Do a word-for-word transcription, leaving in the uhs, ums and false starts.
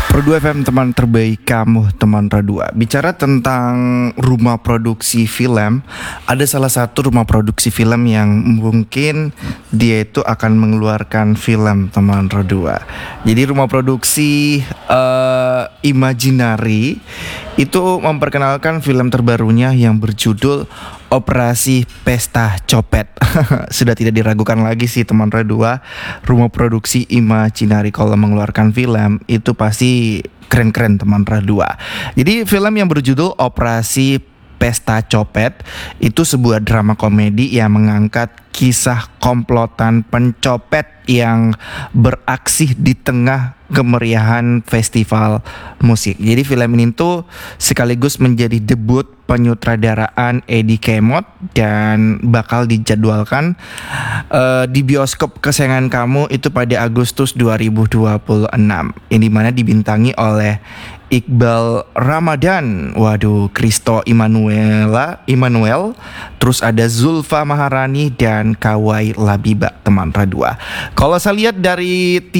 Pro dua F M, teman terbaik kamu, teman Pro dua. Bicara tentang rumah produksi film, ada salah satu rumah produksi film yang mungkin dia itu akan mengeluarkan film, teman Pro dua. Jadi rumah produksi uh, Imaginary itu memperkenalkan film terbarunya yang berjudul Operasi Pesta Copet. Sudah tidak diragukan lagi sih, teman Pro dua. Rumah produksi Imaginary kalau mengeluarkan film itu pasti keren-keren, teman Pro dua. Jadi film yang berjudul Operasi Pesta Copet itu sebuah drama komedi yang mengangkat kisah komplotan pencopet yang beraksi di tengah kemeriahan festival musik. Jadi film ini tuh sekaligus menjadi debut penyutradaraan Eddie Kemot dan bakal dijadwalkan uh, di bioskop kesayangan kamu itu pada Agustus dua ribu dua puluh enam. Yang dimana dibintangi oleh Iqbal Ramadan, waduh, Christo Immanuela, Immanuel, terus ada Zulfa Maharani dan Kawai Labiba, teman Pro dua. Kalau saya lihat dari